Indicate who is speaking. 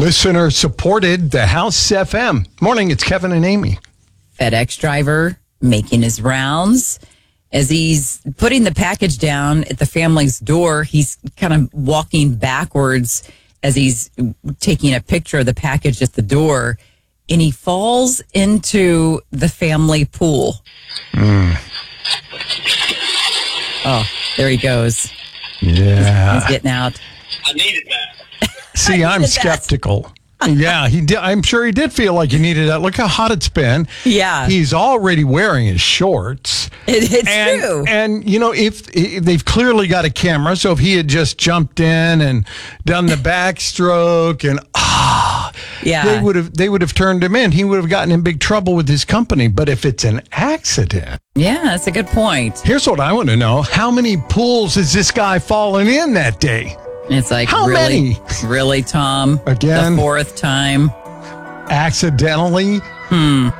Speaker 1: Listener supported the House FM. Morning, it's Kevin and Amy.
Speaker 2: FedEx driver making his rounds. As he's putting the package down at the family's door, he's kind of walking backwards as he's taking a picture of the package at the door, and he falls into the family pool. Oh, there he goes.
Speaker 1: Yeah.
Speaker 2: He's getting out.
Speaker 3: I needed that.
Speaker 1: See, I'm skeptical. Yeah, he did. I'm sure he did feel like he needed that. Look how hot it's been.
Speaker 2: Yeah.
Speaker 1: He's already wearing his shorts.
Speaker 2: It's true.
Speaker 1: And, you know, if they've clearly got a camera, so if he had just jumped in and done the backstroke and,
Speaker 2: yeah,
Speaker 1: they would have turned him in. He would have gotten in big trouble with his company. But if it's an accident.
Speaker 2: Yeah, that's a good point.
Speaker 1: Here's what I want to know. How many pools has this guy fallen in that day?
Speaker 2: It's like,
Speaker 1: how
Speaker 2: really,
Speaker 1: many?
Speaker 2: Really, Tom?
Speaker 1: Again?
Speaker 2: The fourth time?
Speaker 1: Accidentally?